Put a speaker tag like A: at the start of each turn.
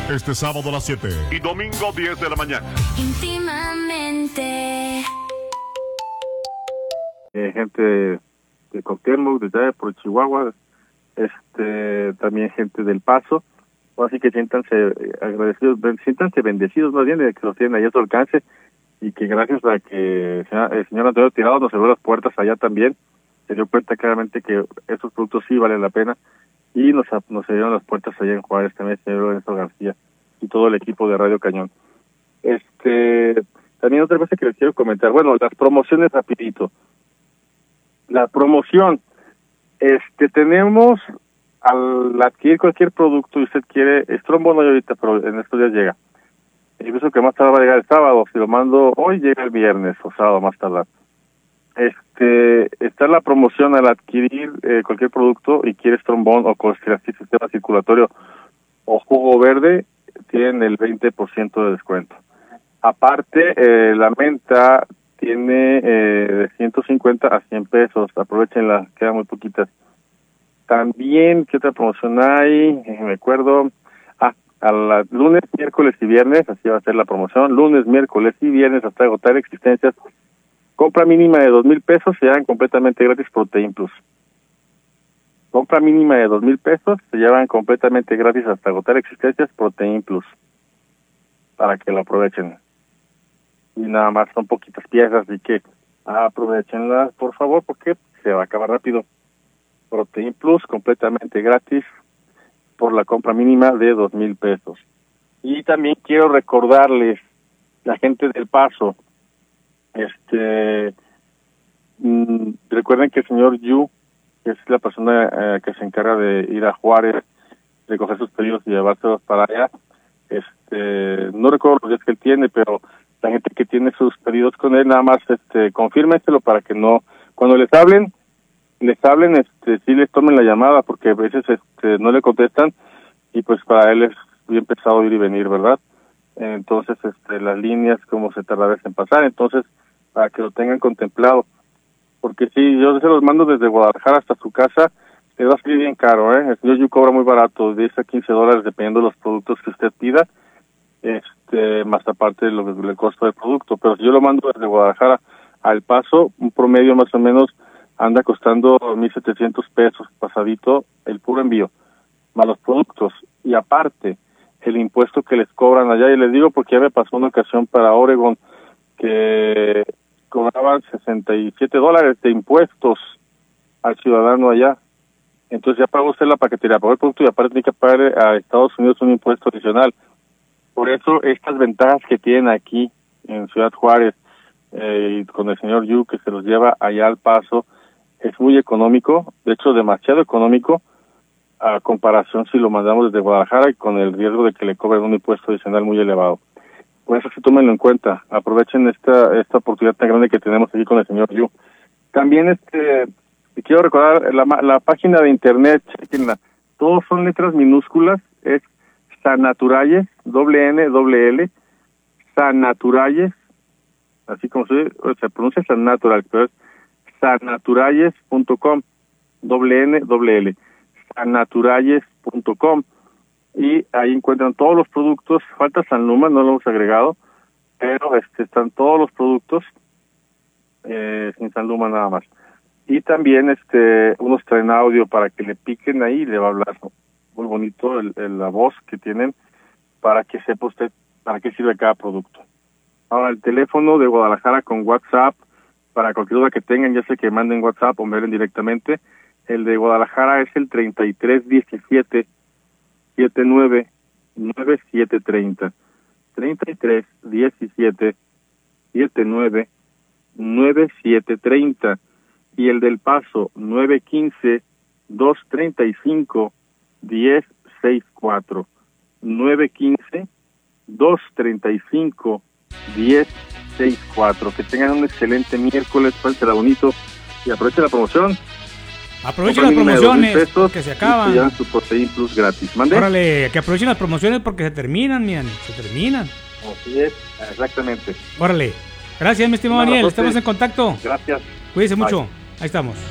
A: Este sábado a las 7 y domingo 10 de la mañana.
B: Íntimamente.
C: Gente de Cuauhtémoc, de allá por Chihuahua, también gente del Paso, así que siéntanse agradecidos, siéntanse bendecidos más bien de que los tienen ahí a su alcance, y que gracias a que el señor Antonio Tirado nos abrió las puertas allá también, se dio cuenta claramente que esos productos sí valen la pena, y nos abrieron las puertas allá en Juárez también el señor Lorenzo García y todo el equipo de Radio Cañón. También otra cosa que les quiero comentar, bueno, las promociones rapidito. La promoción, tenemos al adquirir cualquier producto y usted quiere, Strombo no hay ahorita, pero en estos días llega. Incluso que más tarde va a llegar el sábado, si lo mando hoy llega el viernes o sábado más tardar. Está la promoción al adquirir cualquier producto y quiere trombón o Colstrastil, sistema circulatorio o jugo verde, tienen el 20% de descuento. Aparte, la menta tiene de 150 a 100 pesos, aprovechenla, quedan muy poquitas. También, ¿qué otra promoción hay? Me acuerdo, lunes, miércoles y viernes, así va a ser la promoción, lunes, miércoles y viernes hasta agotar existencias. Compra mínima de 2,000 pesos, se llevan completamente gratis Protein Plus. Compra mínima de 2,000 pesos, se llevan completamente gratis hasta agotar existencias Protein Plus, para que lo aprovechen. Y nada más son poquitas piezas, así que aprovechenlas por favor, porque se va a acabar rápido. Protein Plus completamente gratis por la compra mínima de 2,000 pesos. Y también quiero recordarles, la gente del Paso, recuerden que el señor Yu, que es la persona que se encarga de ir a Juárez, recoger sus pedidos y llevárselos para allá, no recuerdo los días que él tiene, pero la gente que tiene sus pedidos con él, nada más confírmenselo para que no, cuando les hablen, sí les tomen la llamada, porque a veces no le contestan y pues para él es bien pesado ir y venir, ¿verdad? Entonces las líneas como se tarda a veces en pasar, entonces para que lo tengan contemplado, porque si yo se los mando desde Guadalajara hasta su casa, le va a salir bien caro, el señor Yu cobra muy barato, de 10 a $15 dependiendo de los productos que usted pida, más aparte del costo del producto. Pero si yo lo mando desde Guadalajara al Paso, un promedio más o menos anda costando 1,700 pesos pasadito el puro envío, más los productos, y aparte el impuesto que les cobran allá. Y les digo porque ya me pasó una ocasión para Oregon que cobraban $67 de impuestos al ciudadano allá. Entonces ya pagó usted la paquetería, pagó el producto y aparte tiene que pagar a Estados Unidos un impuesto adicional. Por eso estas ventajas que tienen aquí en Ciudad Juárez, y con el señor Yu que se los lleva allá al Paso, es muy económico, de hecho demasiado económico, a comparación si lo mandamos desde Guadalajara y con el riesgo de que le cobren un impuesto adicional muy elevado. Por eso sí tómenlo en cuenta, aprovechen esta oportunidad tan grande que tenemos aquí con el señor Yu. También quiero recordar la página de internet, chequenla, todos son letras minúsculas, es Sanaturalles, N, Sanaturalles, así como se pronuncia Sanatural, pero es sanaturalles.com, N, sanaturalles.com, y ahí encuentran todos los productos. Falta San Luma, no lo hemos agregado, pero están todos los productos sin San Luma nada más. Y también unos traen audio para que le piquen ahí y le va a hablar muy bonito la voz que tienen para que sepa usted para qué sirve cada producto. Ahora, el teléfono de Guadalajara con WhatsApp, para cualquier duda que tengan, ya sea que manden WhatsApp o me hablen directamente. El de Guadalajara es el 3317 79 9730. 3317 79 9730. Y el del Paso 915 235 1064. 915 235 1064. Que tengan un excelente miércoles, pásensela bonito y aprovechen la promoción.
D: Aprovechen las promociones porque se acaban.
C: Y su Protein Plus gratis. ¿Mande?
D: Órale, que aprovechen las promociones porque se terminan, miren, se terminan.
C: Así es, exactamente.
D: Órale. Gracias, mi estimado Daniel. Estamos en contacto.
C: Gracias.
D: Cuídense mucho. Ahí estamos.